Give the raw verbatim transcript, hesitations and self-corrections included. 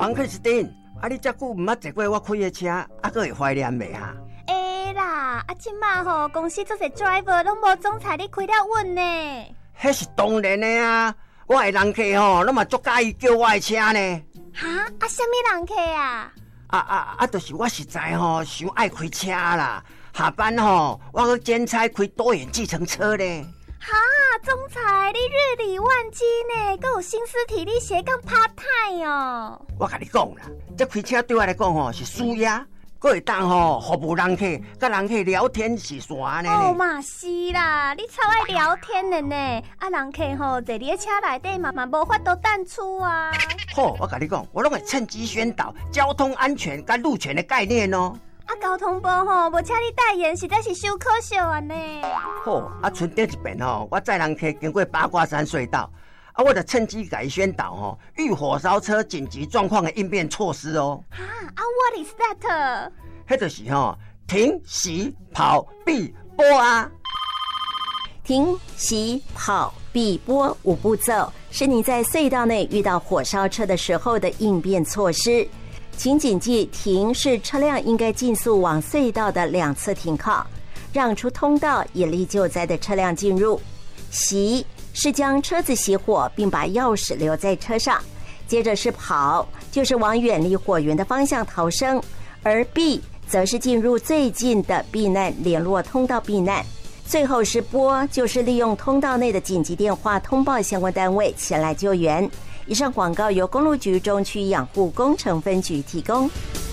王克斯汀，啊，你遮久毋捌坐过我开的车，啊，阁会怀念袂哈？ 会啦，啊，即马吼公司做些 driver 拢无总裁你开了稳呢。 迄是当然的啊，我的人客吼，拢嘛足介意叫我的车呢。 哈，啊，什么人客啊？ 啊啊啊！就是我实在吼，想爱开车啦。下班吼，我去兼差开多元计程车咧。 哈，总裁你日理万机呢，阁有心思体力斜杠 part time 哦。 我甲你讲啦，这开车对我来讲吼是舒压，阁会当吼服务人客，甲人客聊天是啥呢？ 哦嘛是啦，你超爱聊天的呢。啊，人客吼坐你的车内底嘛嘛无法度淡出啊。 好，我甲你讲，我拢会趁机宣导交通安全甲路权的概念哦。 啊，交通部吼无请你代言，实在是伤可惜啊呢。 好，啊，春顶一遍吼，我载人客经过八卦山隧道，啊，我就趁机甲伊宣导吼，遇火烧车紧急状况的应变措施哦。 哈啊 ，What is that？ 迄就是吼，停、熄、跑、避、波啊。 停、熄、跑、避、波五步骤，是你在隧道内遇到火烧车的时候的应变措施。请谨记，停是车辆应该尽速往隧道的两侧停靠，让出通道以利救灾的车辆进入。熄是将车子熄火，并把钥匙留在车上。接着是跑，就是往远离火源的方向逃生，而避则是进入最近的避难联络通道避难。最后是拨，就是利用通道内的紧急电话通报相关单位前来救援。以上广告由公路局中区养护工程分局提供。